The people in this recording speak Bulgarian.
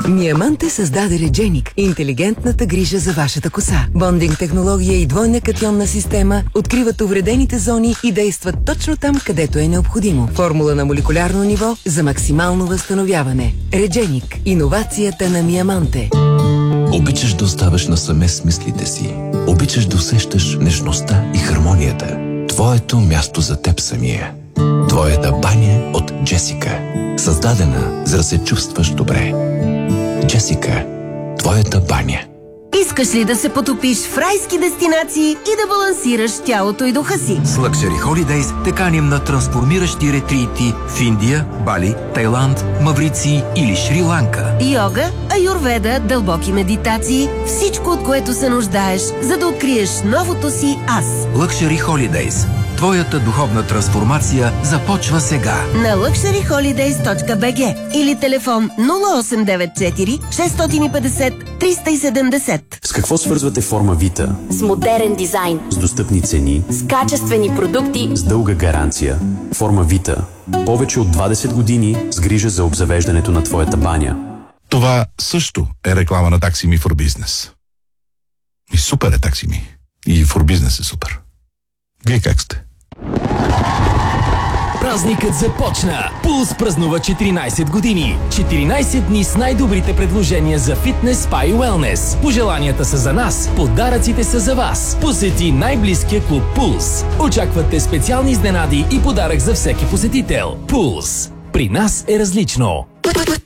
Миаманте създаде Редженик – интелигентната грижа за вашата коса. Бондинг технология и двойна катионна система откриват увредените зони и действат точно там, където е необходимо. Формула на молекулярно ниво за максимално възстановяване. Редженик – иновацията на Миаманте. Обичаш да оставаш насаме с мислите си. Обичаш да усещаш нежността и хармонията. Твоето място за теб самия. Твоята баня от Джесика. Създадена, за да се чувстваш добре. Джесика. Твоята баня. Искаш ли да се потопиш в райски дестинации и да балансираш тялото и духа си? С Luxury Holidays те каним на трансформиращи ретрити в Индия, Бали, Тайланд, Маврици или Шри-Ланка. Йога, аюрведа, дълбоки медитации, всичко от което се нуждаеш, за да откриеш новото си аз. Luxury Holidays. Твоята духовна трансформация започва сега. На luxuryholidays.bg или телефон 0894 650 370. С какво свързвате форма Вита? С модерен дизайн, С достъпни цени, с качествени продукти, с дълга гаранция. Форма Вита. Повече от 20 години с грижа за обзавеждането на твоята баня. Това също е реклама на Taxi Me for Business. И супер е Taxi Me. И for Business е супер. Вие как сте? Празникът започна! Пулс празнува 14 години. 14 дни с най-добрите предложения за фитнес, спа и уелнес. Пожеланията са за нас, подаръците са за вас. Посети най-близкия клуб Пулс. Очаквате специални изненади и подарък за всеки посетител. Пулс. При нас е различно.